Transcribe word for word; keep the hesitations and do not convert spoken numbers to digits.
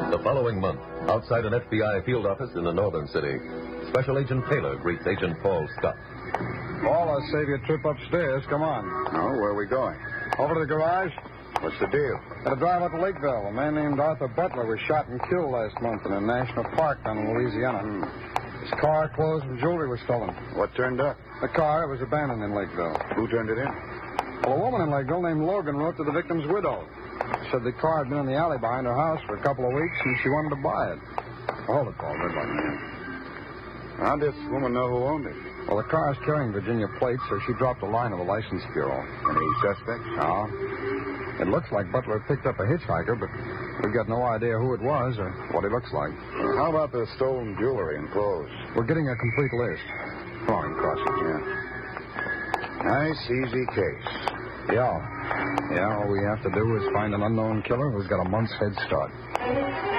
The following month, outside an F B I field office in the northern city, Special Agent Taylor greets Agent Paul Scott. Paul, I'll save you a trip upstairs. Come on. Oh, where are we going? Over to the garage. What's the deal? Got to drive up to Lakeville. A man named Arthur Butler was shot and killed last month in a national park down in Louisiana. Hmm. His car, clothes, and jewelry was stolen. What turned up? The car was abandoned in Lakeville. Who turned it in? Well, a woman in Lakeville named Logan wrote to the victim's widow. Said the car had been in the alley behind her house for a couple of weeks, and she wanted to buy it. Hold it, Paul. Red light. How'd this woman know who owned it? Well, the car's carrying Virginia plates, so she dropped a line of the license bureau. Any suspects? No. It looks like Butler picked up a hitchhiker, but we've got no idea who it was or what he looks like. Well, how about the stolen jewelry and clothes? We're getting a complete list. Come on, cross it. Yeah. Nice, easy case. Yeah. Yeah, all we have to do is find an unknown killer who's got a month's head start.